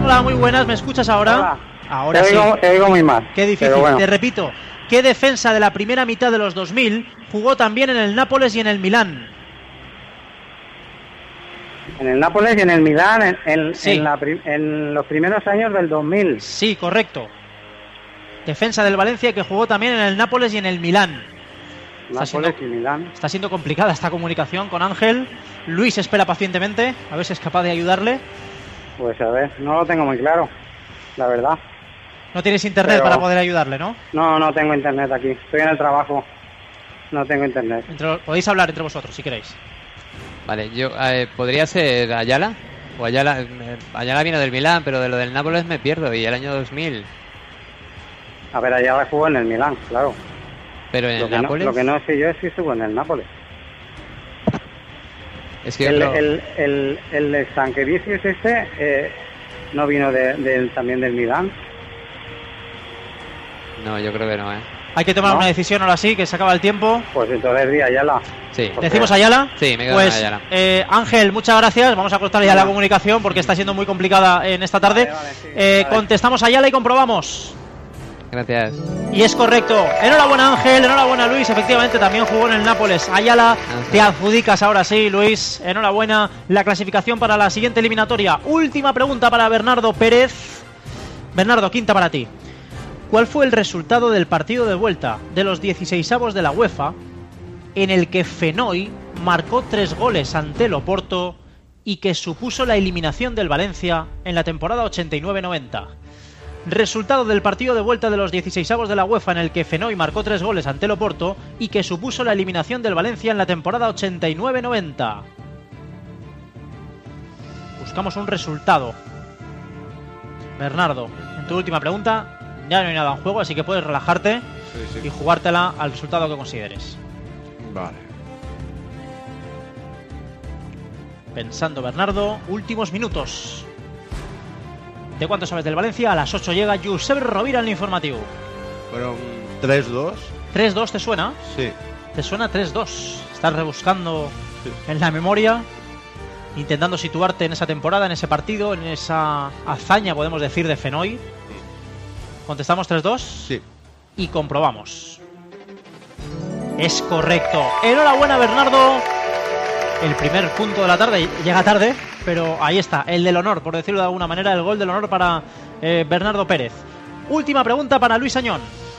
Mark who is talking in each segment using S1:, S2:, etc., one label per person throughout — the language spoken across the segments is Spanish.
S1: Hola, muy buenas, ¿me escuchas ahora?
S2: Hola.
S1: Ahora
S2: Te oigo muy mal.
S1: Qué difícil,
S2: bueno.
S1: Te repito. ¿Qué defensa de la primera mitad de los 2000 jugó también en el Nápoles y en el Milán?
S2: En el Nápoles y en el Milán,
S1: Sí.
S2: en los primeros años del 2000.
S1: Sí, correcto. Defensa del Valencia que jugó también en el Nápoles y en el Milán.
S2: Nápoles y Milán.
S1: Está siendo complicada esta comunicación con Ángel. Luis espera pacientemente, a ver si es capaz de ayudarle.
S2: Pues a ver, no lo tengo muy claro, la verdad.
S1: No tienes internet para poder ayudarle, ¿no?
S2: No tengo internet aquí. Estoy en el trabajo. No tengo internet.
S1: Podéis hablar entre vosotros, si queréis.
S3: Vale, ¿podría ser Ayala? O Ayala viene del Milán, pero de lo del Nápoles me pierdo, y el año 2000.
S2: A ver, allá jugó en el Milán, claro.
S3: Pero en el Nápoles...
S2: lo que no sé yo es si estuvo en el Nápoles.
S3: Es que
S2: el Stankiewicz no vino también del Milán.
S3: No, yo creo que no,
S1: Hay que tomar una decisión ahora sí, que se acaba el tiempo.
S2: Pues entonces di Ayala.
S3: Sí.
S1: ¿Decimos Ayala?
S3: Sí, me quedo
S1: pues,
S3: con Ayala.
S1: Ángel, muchas gracias. Vamos a cortar ya la comunicación porque está siendo muy complicada en esta tarde. Vale, contestamos Ayala y comprobamos.
S3: Gracias.
S1: Y es correcto. Enhorabuena, Ángel. Enhorabuena, Luis. Efectivamente, también jugó en el Nápoles. Ayala, te adjudicas ahora sí, Luis. Enhorabuena. La clasificación para la siguiente eliminatoria. Última pregunta para Bernardo Pérez. Bernardo, quinta para ti. ¿Cuál fue el resultado del partido de vuelta de los 16avos de la UEFA en el que Fenoi marcó 3 goles ante el Oporto y que supuso la eliminación del Valencia en la temporada 89-90? Resultado del partido de vuelta de los 16avos de la UEFA en el que Fenoi marcó 3 goles ante el Oporto y que supuso la eliminación del Valencia en la temporada 89-90. Buscamos un resultado. Bernardo, en tu última pregunta ya no hay nada en juego, así que puedes relajarte y jugártela al resultado que consideres.
S4: Vale.
S1: Pensando, Bernardo, últimos minutos. ¿De cuánto sabes del Valencia? A las 8 llega Josep Rovira en el informativo.
S4: Fueron 3-2.
S1: ¿3-2 te suena?
S4: Sí.
S1: ¿Te suena 3-2? Estás rebuscando en la memoria, intentando situarte en esa temporada, en ese partido, en esa hazaña, podemos decir, de Fenoi. ¿Contestamos 3-2?
S4: Sí.
S1: Y comprobamos. Es correcto. Enhorabuena, Bernardo. El primer punto de la tarde. Llega tarde, pero ahí está. El del honor, por decirlo de alguna manera. El gol del honor para Bernardo Pérez. Última pregunta para Luis Añón.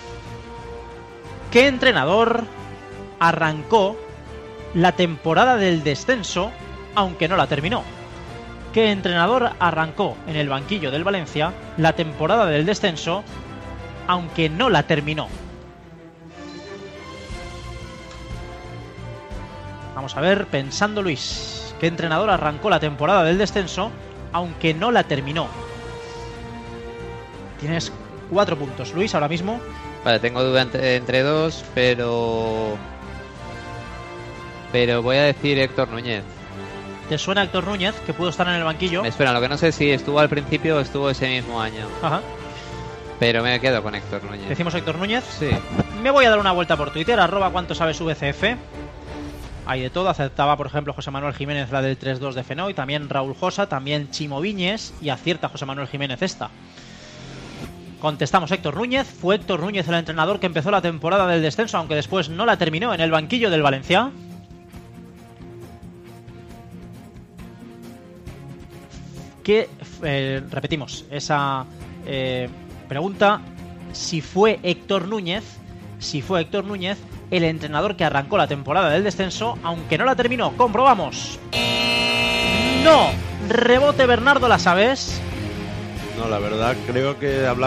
S1: ¿Qué entrenador arrancó la temporada del descenso, aunque no la terminó? ¿Qué entrenador arrancó en el banquillo del Valencia la temporada del descenso, aunque no la terminó? Vamos a ver, pensando, Luis. ¿Qué entrenador arrancó la temporada del descenso, aunque no la terminó? Tienes 4 puntos, Luis, ahora mismo.
S3: Vale, tengo duda entre dos, pero voy a decir Héctor Núñez.
S1: ¿Te suena Héctor Núñez, que pudo estar en el banquillo?
S3: Me suena, lo que no sé si estuvo al principio o estuvo ese mismo año.
S1: Ajá.
S3: Pero me quedo con Héctor Núñez.
S1: ¿Decimos Héctor Núñez?
S3: Sí.
S1: Me voy a dar una vuelta por Twitter, @cuantosabesvcf. Hay de todo, aceptaba por ejemplo José Manuel Jiménez la del 3-2 de Fenoi, también Raúl Josa, también Chimo Viñes, y acierta José Manuel Jiménez esta. Contestamos Héctor Núñez. Fue Héctor Núñez el entrenador que empezó la temporada del descenso, aunque después no la terminó, en el banquillo del Valencia. Repetimos esa pregunta. Si fue Héctor Núñez el entrenador que arrancó la temporada del descenso, aunque no la terminó. Comprobamos. No. Rebote, Bernardo, ¿la sabes?
S4: No, la verdad creo que hablamos